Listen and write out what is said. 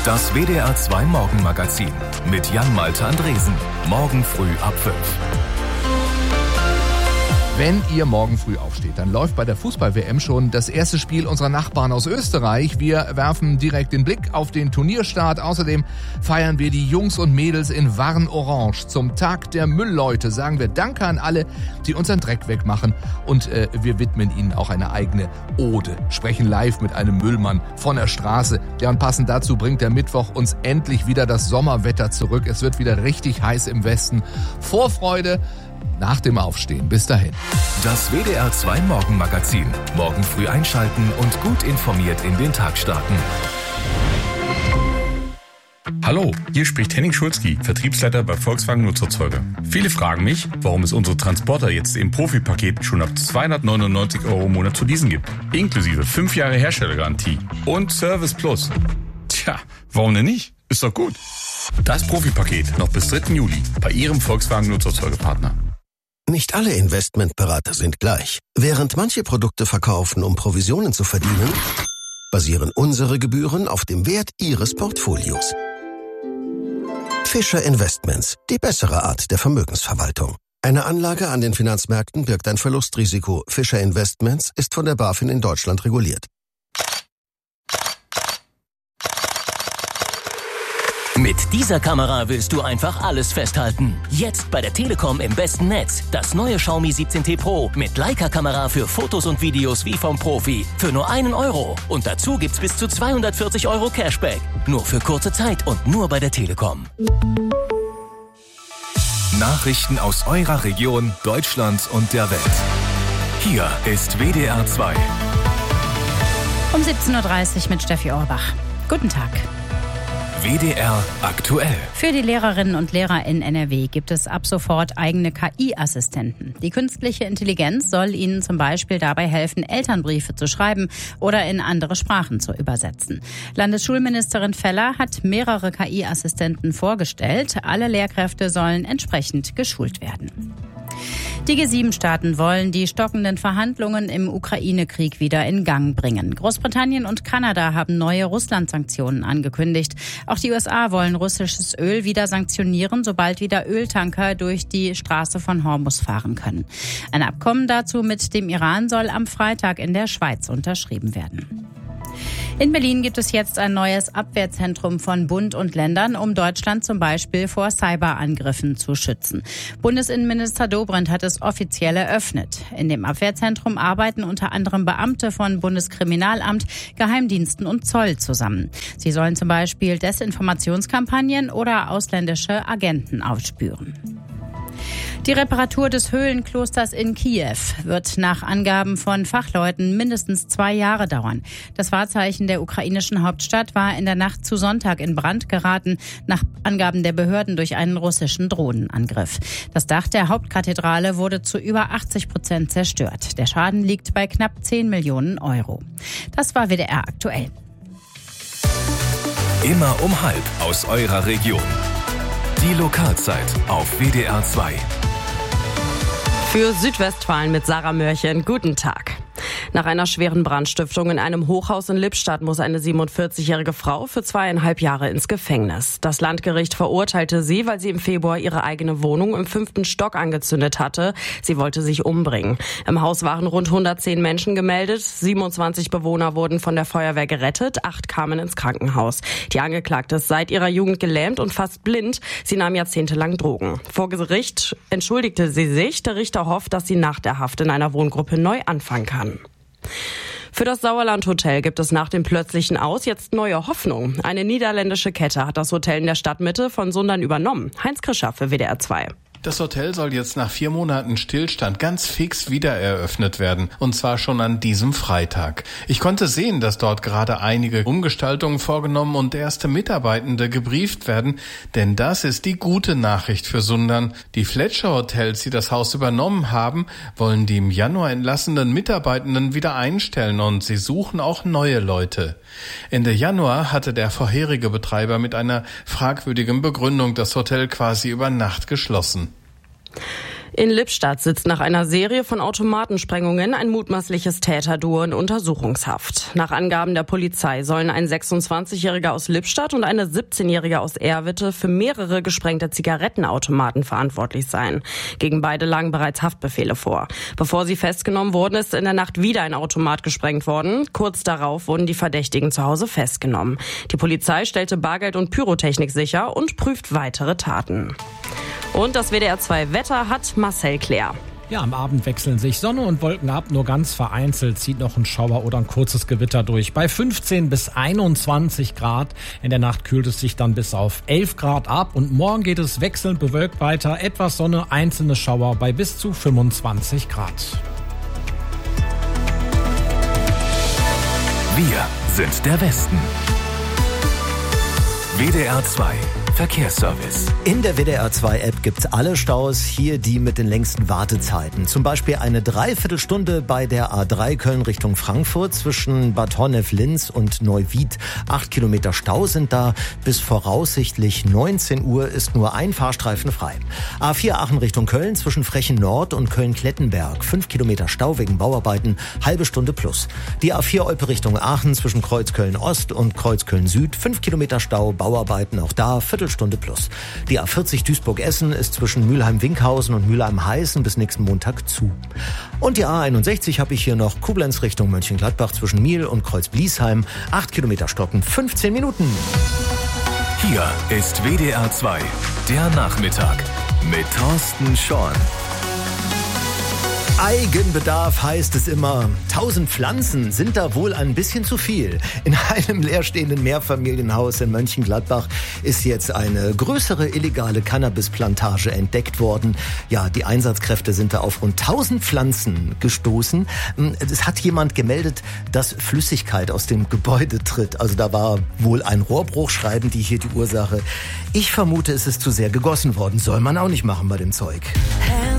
Das WDR 2 Morgenmagazin mit Jan-Malte Andresen. Morgen früh ab 5. Wenn ihr morgen früh aufsteht, dann läuft bei der Fußball-WM schon das erste Spiel unserer Nachbarn aus Österreich. Wir werfen direkt den Blick auf den Turnierstart. Außerdem feiern wir die Jungs und Mädels in Warn-Orange. Zum Tag der Müllleute sagen wir Danke an alle, die unseren Dreck wegmachen. Und wir widmen ihnen auch eine eigene Ode. Sprechen live mit einem Müllmann von der Straße. Ja, und passend dazu bringt der Mittwoch uns endlich wieder das Sommerwetter zurück. Es wird wieder richtig heiß im Westen. Vorfreude nach dem Aufstehen. Bis dahin. Das WDR 2 Morgenmagazin. Morgen früh einschalten und gut informiert in den Tag starten. Hallo, hier spricht Henning Schulzki, Vertriebsleiter bei Volkswagen Nutzerzeuger. Viele fragen mich, warum es unsere Transporter jetzt im Profipaket schon ab 299 € im Monat zu leasen gibt. Inklusive 5 Jahre Herstellergarantie und Service Plus. Tja, warum denn nicht? Ist doch gut. Das Profipaket noch bis 3. Juli bei Ihrem Volkswagen Nutzerzeugerpartner. Nicht alle Investmentberater sind gleich. Während manche Produkte verkaufen, um Provisionen zu verdienen, basieren unsere Gebühren auf dem Wert Ihres Portfolios. Fischer Investments, die bessere Art der Vermögensverwaltung. Eine Anlage an den Finanzmärkten birgt ein Verlustrisiko. Fischer Investments ist von der BaFin in Deutschland reguliert. Mit dieser Kamera willst du einfach alles festhalten. Jetzt bei der Telekom im besten Netz. Das neue Xiaomi 17T Pro mit Leica-Kamera für Fotos und Videos wie vom Profi. Für nur 1 €. Und dazu gibt's bis zu 240 € Cashback. Nur für kurze Zeit und nur bei der Telekom. Nachrichten aus eurer Region, Deutschland und der Welt. Hier ist WDR 2. Um 17:30 Uhr mit Steffi Orbach. Guten Tag. WDR aktuell. Für die Lehrerinnen und Lehrer in NRW gibt es ab sofort eigene KI-Assistenten. Die künstliche Intelligenz soll ihnen zum Beispiel dabei helfen, Elternbriefe zu schreiben oder in andere Sprachen zu übersetzen. Landesschulministerin Feller hat mehrere KI-Assistenten vorgestellt. Alle Lehrkräfte sollen entsprechend geschult werden. Die G7-Staaten wollen die stockenden Verhandlungen im Ukraine-Krieg wieder in Gang bringen. Großbritannien und Kanada haben neue Russland-Sanktionen angekündigt. Auch die USA wollen russisches Öl wieder sanktionieren, sobald wieder Öltanker durch die Straße von Hormuz fahren können. Ein Abkommen dazu mit dem Iran soll am Freitag in der Schweiz unterschrieben werden. In Berlin gibt es jetzt ein neues Abwehrzentrum von Bund und Ländern, um Deutschland zum Beispiel vor Cyberangriffen zu schützen. Bundesinnenminister Dobrindt hat es offiziell eröffnet. In dem Abwehrzentrum arbeiten unter anderem Beamte von Bundeskriminalamt, Geheimdiensten und Zoll zusammen. Sie sollen zum Beispiel Desinformationskampagnen oder ausländische Agenten aufspüren. Die Reparatur des Höhlenklosters in Kiew wird nach Angaben von Fachleuten mindestens 2 Jahre dauern. Das Wahrzeichen der ukrainischen Hauptstadt war in der Nacht zu Sonntag in Brand geraten, nach Angaben der Behörden durch einen russischen Drohnenangriff. Das Dach der Hauptkathedrale wurde zu über 80% zerstört. Der Schaden liegt bei knapp 10 Millionen €. Das war WDR aktuell. Immer um 12 aus eurer Region. Die Lokalzeit auf WDR 2. Für Südwestfalen mit Sarah Mörchen. Guten Tag. Nach einer schweren Brandstiftung in einem Hochhaus in Lippstadt muss eine 47-jährige Frau für 2,5 Jahre ins Gefängnis. Das Landgericht verurteilte sie, weil sie im Februar ihre eigene Wohnung im 5. Stock angezündet hatte. Sie wollte sich umbringen. Im Haus waren rund 110 Menschen gemeldet. 27 Bewohner wurden von der Feuerwehr gerettet. 8 kamen ins Krankenhaus. Die Angeklagte ist seit ihrer Jugend gelähmt und fast blind. Sie nahm jahrzehntelang Drogen. Vor Gericht entschuldigte sie sich. Der Richter hofft, dass sie nach der Haft in einer Wohngruppe neu anfangen kann. Für das Sauerland Hotel gibt es nach dem plötzlichen Aus jetzt neue Hoffnung. Eine niederländische Kette hat das Hotel in der Stadtmitte von Sundern übernommen. Heinz Krischer für WDR 2. Das Hotel soll jetzt nach 4 Monaten Stillstand ganz fix wieder eröffnet werden. Und zwar schon an diesem Freitag. Ich konnte sehen, dass dort gerade einige Umgestaltungen vorgenommen und erste Mitarbeitende gebrieft werden. Denn das ist die gute Nachricht für Sundern. Die Fletcher Hotels, die das Haus übernommen haben, wollen die im Januar entlassenen Mitarbeitenden wieder einstellen. Und sie suchen auch neue Leute. Ende Januar hatte der vorherige Betreiber mit einer fragwürdigen Begründung das Hotel quasi über Nacht geschlossen. In Lippstadt sitzt nach einer Serie von Automatensprengungen ein mutmaßliches Täterduo in Untersuchungshaft. Nach Angaben der Polizei sollen ein 26-Jähriger aus Lippstadt und eine 17-Jährige aus Erwitte für mehrere gesprengte Zigarettenautomaten verantwortlich sein. Gegen beide lagen bereits Haftbefehle vor. Bevor sie festgenommen wurden, ist in der Nacht wieder ein Automat gesprengt worden. Kurz darauf wurden die Verdächtigen zu Hause festgenommen. Die Polizei stellte Bargeld und Pyrotechnik sicher und prüft weitere Taten. Und das WDR 2 Wetter hat Marcel Claire. Ja, am Abend wechseln sich Sonne und Wolken ab. Nur ganz vereinzelt zieht noch ein Schauer oder ein kurzes Gewitter durch. Bei 15 bis 21 Grad. In der Nacht kühlt es sich dann bis auf 11 Grad ab. Und morgen geht es wechselnd bewölkt weiter. Etwas Sonne, einzelne Schauer bei bis zu 25 Grad. Wir sind der Westen. WDR 2 Verkehrsservice. In der WDR 2 App gibt's alle Staus, hier die mit den längsten Wartezeiten. Zum Beispiel eine Dreiviertelstunde bei der A3 Köln Richtung Frankfurt zwischen Bad Honnef-Linz und Neuwied. 8 Kilometer Stau sind da. Bis voraussichtlich 19 Uhr ist nur ein Fahrstreifen frei. A4 Aachen Richtung Köln zwischen Frechen Nord und Köln-Klettenberg. 5 Kilometer Stau wegen Bauarbeiten, halbe Stunde plus. Die A4 Olpe Richtung Aachen zwischen Kreuzköln Ost und Kreuzköln Süd. 5 Kilometer Stau, Bauarbeiten auch da, Viertelstunde plus. Die A40 Duisburg-Essen ist zwischen Mülheim-Winkhausen und Mülheim-Heißen bis nächsten Montag zu. Und die A61 habe ich hier noch Koblenz Richtung Mönchengladbach zwischen Miel und Kreuz-Bliesheim. 8 Kilometer stoppen, 15 Minuten. Hier ist WDR 2, der Nachmittag mit Thorsten Schorn. Eigenbedarf heißt es immer. 1000 Pflanzen sind da wohl ein bisschen zu viel. In einem leerstehenden Mehrfamilienhaus in Mönchengladbach ist jetzt eine größere illegale Cannabisplantage entdeckt worden. Ja, die Einsatzkräfte sind da auf rund 1000 Pflanzen gestoßen. Es hat jemand gemeldet, dass Flüssigkeit aus dem Gebäude tritt. Also da war wohl ein Rohrbruch, schreiben die hier die Ursache. Ich vermute, es ist zu sehr gegossen worden. Soll man auch nicht machen bei dem Zeug.